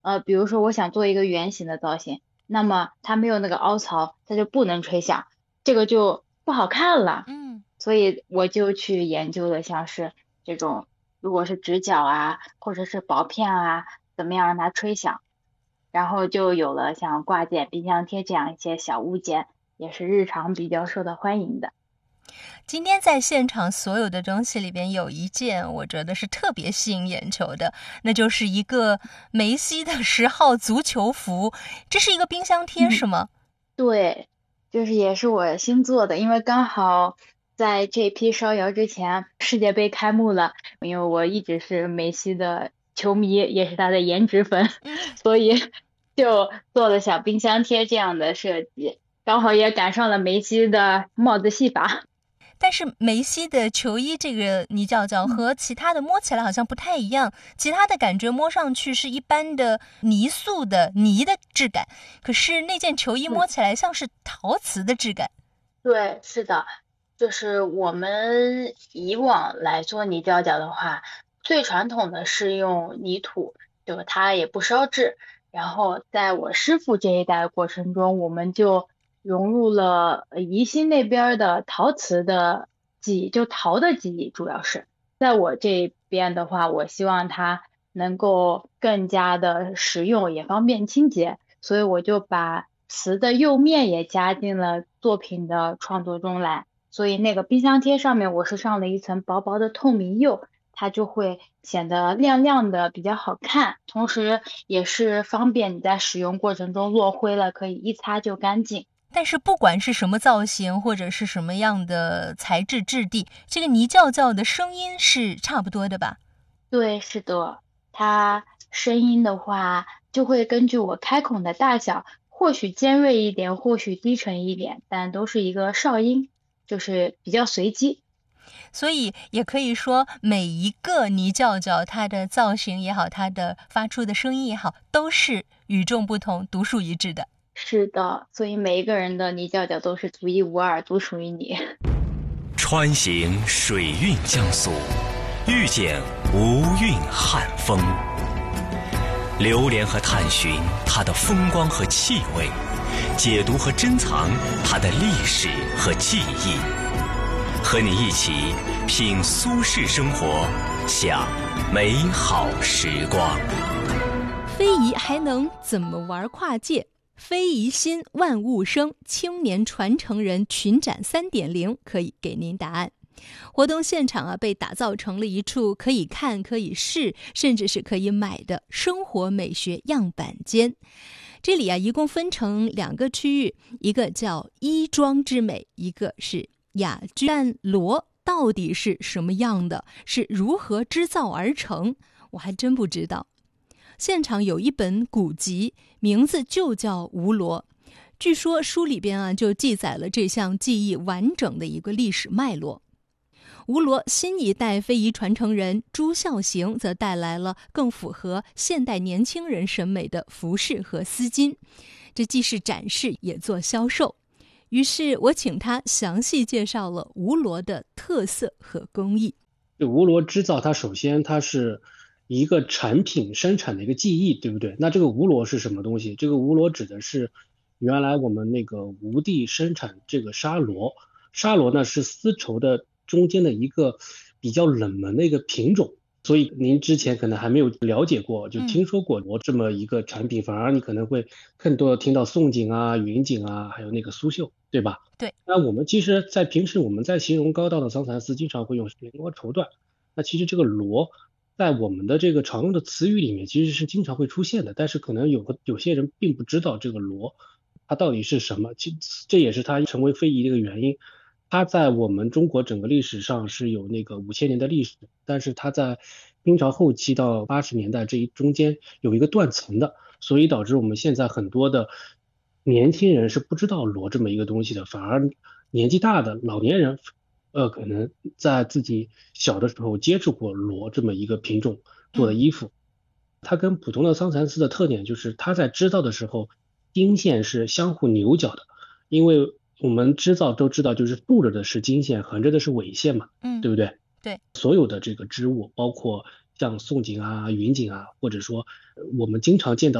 比如说我想做一个圆形的造型，那么它没有那个凹槽，它就不能吹响，这个就不好看了。 嗯。 所以我就去研究了，像是这种，如果是直角啊，或者是薄片啊，怎么样让它吹响，然后就有了像挂件、冰箱贴这样一些小物件，也是日常比较受到欢迎的。 今天在现场所有的东西里边，有一件我觉得是特别吸引眼球的，那就是一个梅西的10号足球服。这是一个冰箱贴是嗯， 吗？ 对，就是也是我新做的，因为刚好在这批烧窑之前，世界杯开幕了，因为我一直是梅西的球迷，也是他的颜值粉， 嗯。 所以就做了小冰箱贴这样的设计，刚好也赶上了梅西的帽子戏法。 但是梅西的球衣这个泥叫叫嗯， 和其他的摸起来好像不太一样，其他的感觉摸上去是一般的泥塑的泥的质感，可是那件球衣摸对起来像是陶瓷的质感。 对，是的，就是我们以往来做泥胶脚的话，最传统的是用泥土，就它也不烧制。然后在我师傅这一代过程中，我们就融入了宜兴那边儿的陶瓷的技艺，就陶的技艺主要是。在我这边的话，我希望它能够更加的实用，也方便清洁。所以我就把瓷的釉面也加进了作品的创作中来。所以那个冰箱贴上面我是上了一层薄薄的透明釉，它就会显得亮亮的，比较好看，同时也是方便你在使用过程中落灰了，可以一擦就干净。 但是不管是什么造型或者是什么样的材质质地，这个泥叫叫的声音是差不多的吧？ 对，是的，它声音的话就会根据我开孔的大小，或许尖锐一点，或许低沉一点，但都是一个哨音，就是比较随机。 所以也可以说，每一个泥叫叫，它的造型也好，它的发出的声音也好，都是与众不同、独树一帜的。 是的，所以每一个人的泥角角都是独一无二，独属于你。 穿行水韵江苏，遇见无韵汉风。流连和探寻它的风光和气味，解读和珍藏它的历史和记忆，和你一起品苏式生活，享美好时光。 非遗还能怎么玩跨界？非遗新万物生青年传承人群展3.0可以给您答案。活动现场被打造成了一处可以看、可以试，甚至是可以买的生活美学样板间。这里一共分成2个区域，一个叫衣装之美，一个是雅居。但锣到底是什么样的，是如何织造而成，我还真不知道。现场有一本古籍，名字就叫吴锣。据说书里边就记载了这项技艺完整的一个历史脉络。吴锣新一代非遗传承人朱孝行则带来了更符合现代年轻人审美的服饰和丝巾，这既是展示也做销售。于是我请他详细介绍了吴锣的特色和工艺。 这吴锣织造它首先是一个产品生产的一个技艺，对不对？那这个吴锣是什么东西？这个吴锣指的是原来我们那个吴地生产这个纱罗，纱罗呢是丝绸的中间的一个比较冷门的一个品种，所以您之前可能还没有了解过，就听说过罗这么一个产品，反而你可能会更多的听到宋锦啊、云锦啊，还有那个苏绣，对吧？ 对。 那我们其实在平时我们在形容高档的桑蚕丝，经常会用绫罗绸缎。那其实这个罗在我们的这个常用的词语里面其实是经常会出现的，但是可能有些人并不知道这个罗它到底是什么，这也是它成为非遗的一个原因。它在我们中国整个历史上是有那个5000年的历史，但是它在明朝后期到80年代这一中间有一个断层的，所以导致我们现在很多的年轻人是不知道罗这么一个东西的，反而年纪大的老年人可能在自己小的时候接触过罗这么一个品种做的衣服。它跟普通的桑蚕丝的特点就是它在织造的时候经线是相互扭角的，因为我们织造都知道就是竖着的是经线，横着的是纬线嘛， 嗯。 对不对？ 对。 所有的这个织物包括像宋井啊、云井啊，或者说我们经常见到